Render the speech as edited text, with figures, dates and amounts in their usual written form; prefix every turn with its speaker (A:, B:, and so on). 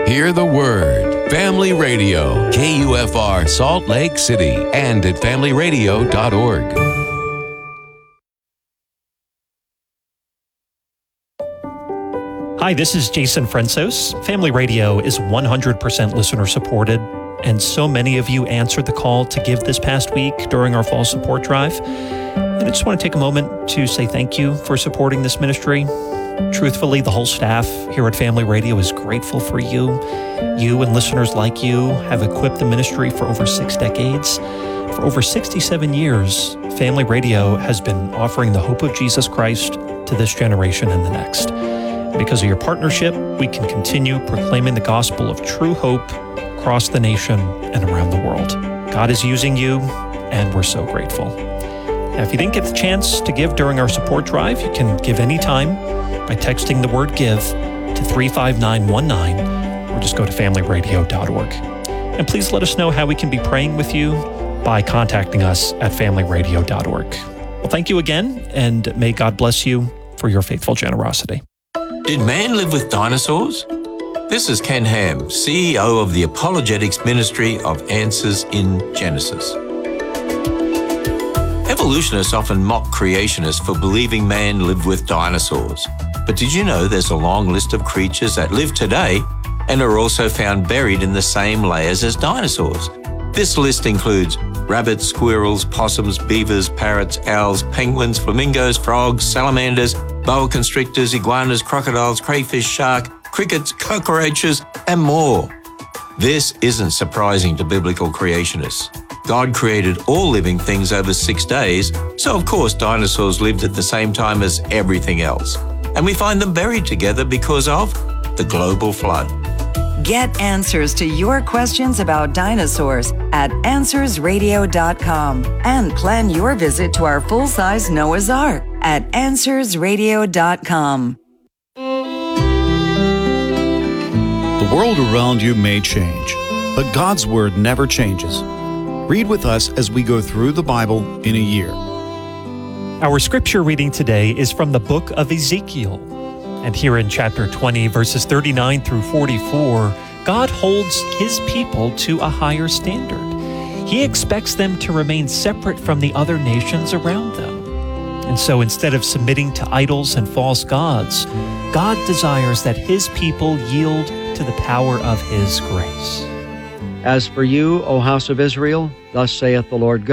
A: Hear the Word. Family Radio, KUFR Salt Lake City, and at familyradio.org.
B: Hi, this is Jason Fransos. Family Radio is 100% listener supported, and so many of you answered the call to give this past week during our fall support drive. And I just want to take a moment to say thank you for supporting this ministry. Truthfully, the whole staff here at Family Radio is grateful for you. You and listeners like you have equipped the ministry for over 6 decades. For over 67 years, Family Radio has been offering the hope of Jesus Christ to this generation and the next. Because of your partnership, we can continue proclaiming the gospel of true hope across the nation and around the world. God is using you, and we're so grateful. Now, if you didn't get the chance to give during our support drive, you can give anytime by texting the word GIVE to 35919, or just go to familyradio.org. And please let us know how we can be praying with you by contacting us at familyradio.org. Well, thank you again, and may God bless you for your faithful generosity.
C: Did man live with dinosaurs? This is Ken Ham, CEO of the Apologetics Ministry of Answers in Genesis. Evolutionists often mock creationists for believing man lived with dinosaurs. But did you know there's a long list of creatures that live today and are also found buried in the same layers as dinosaurs? This list includes rabbits, squirrels, possums, beavers, parrots, owls, penguins, flamingos, frogs, salamanders, boa constrictors, iguanas, crocodiles, crayfish, shark, crickets, cockroaches, and more. This isn't surprising to biblical creationists. God created all living things over 6 days, so of course dinosaurs lived at the same time as everything else. And we find them buried together because of the global flood.
D: Get answers to your questions about dinosaurs at AnswersRadio.com and plan your visit to our full-size Noah's Ark at AnswersRadio.com.
E: The world around you may change, but God's Word never changes. Read with us as we go through the Bible in a year.
B: Our scripture reading today is from the book of Ezekiel. And here in chapter 20, verses 39 through 44, God holds his people to a higher standard. He expects them to remain separate from the other nations around them. And so instead of submitting to idols and false gods, God desires that his people yield to the power of his grace.
F: As for you, O house of Israel, thus saith the Lord God,